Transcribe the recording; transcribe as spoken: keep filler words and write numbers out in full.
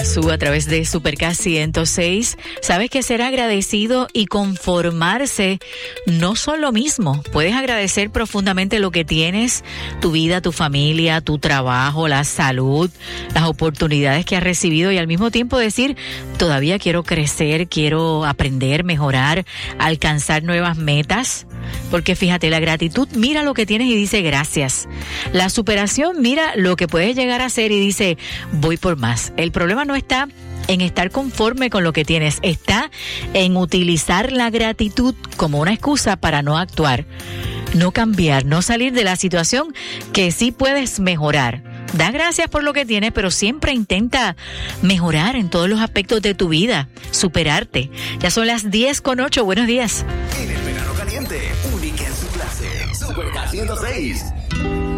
Su a través de Super K ciento seis. Sabes que ser agradecido y conformarse no son lo mismo. Puedes agradecer profundamente lo que tienes, tu vida, tu familia, tu trabajo, la salud, las oportunidades que has recibido y al mismo tiempo decir, todavía quiero crecer, quiero aprender, mejorar, alcanzar nuevas metas. Porque fíjate, la gratitud mira lo que tienes y dice gracias. La superación mira lo que puedes llegar a ser y dice voy por más. El problema no está en estar conforme con lo que tienes, está en utilizar la gratitud como una excusa para no actuar, no cambiar, no salir de la situación que sí puedes mejorar. Da gracias por lo que tienes, pero siempre intenta mejorar en todos los aspectos de tu vida, superarte. Ya son las diez con ocho, buenos días. En el verano caliente, única en su clase, Super K ciento seis.